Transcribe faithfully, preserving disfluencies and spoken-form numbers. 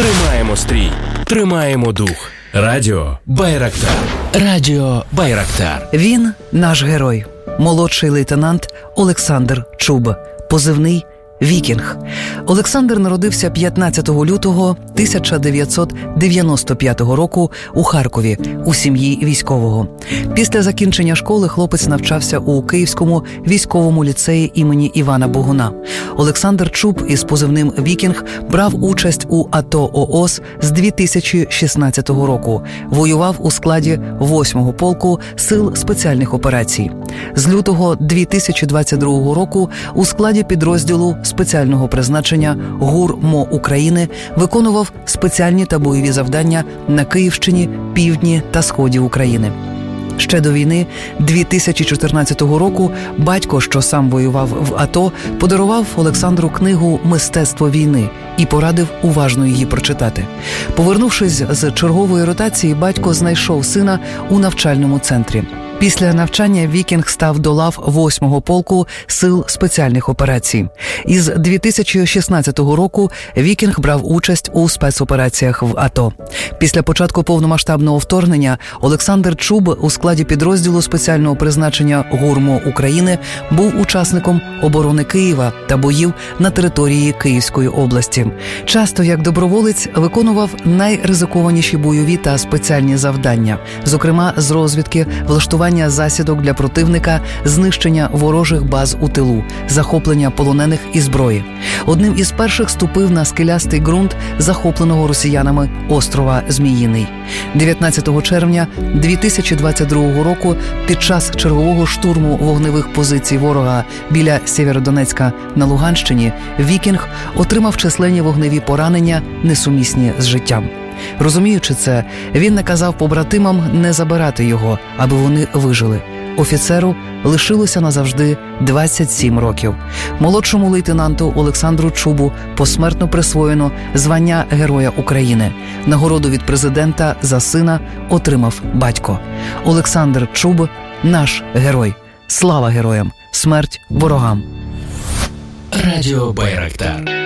Тримаємо стрій, тримаємо дух. Радіо Байрактар. Радіо Байрактар. Він наш герой. Молодший лейтенант Олександр Чуб. Позивний «Вікінг». Олександр народився п'ятнадцятого лютого тисяча дев'ятсот дев'яносто п'ятого року у Харкові у сім'ї військового. Після закінчення школи хлопець навчався у Київському військовому ліцеї імені Івана Богуна. Олександр Чуб із позивним «Вікінг» брав участь у АТО-ООС з дві тисячі шістнадцятого року. Воював у складі восьмого полку Сил спеціальних операцій. З лютого дві тисячі двадцять другого року у складі підрозділу спеціального призначення ГУР МО України виконував спеціальні та бойові завдання на Київщині, півдні та сході України. Ще до війни дві тисячі чотирнадцятого року батько, що сам воював в АТО, подарував Олександру книгу «Мистецтво війни» і порадив уважно її прочитати. Повернувшись з чергової ротації, батько знайшов сина у навчальному центрі. Після навчання «Вікінг» став до лав восьмого полку Сил спеціальних операцій. Із дві тисячі шістнадцятого року «Вікінг» брав участь у спецопераціях в АТО. Після початку повномасштабного вторгнення Олександр Чуб у складі підрозділу спеціального призначення ГУР МО України був учасником оборони Києва та боїв на території Київської області. Часто як доброволець виконував найризикованіші бойові та спеціальні завдання, зокрема з розвідки, влаштування засідок для противника, знищення ворожих баз у тилу, захоплення полонених і зброї. Одним із перших ступив на скелястий ґрунт захопленого росіянами острова Зміїний. дев'ятнадцятого червня дві тисячі двадцять другого року під час чергового штурму вогневих позицій ворога біля Сєвєродонецька на Луганщині «Вікінг» отримав численні вогневі поранення, несумісні з життям. Розуміючи це, він наказав побратимам не забирати його, аби вони вижили. Офіцеру лишилося назавжди двадцять сім років. Молодшому лейтенанту Олександру Чубу посмертно присвоєно звання Героя України. Нагороду від президента за сина отримав батько. Олександр Чуб – наш герой. Слава героям! Смерть ворогам! Радіо Байрактар.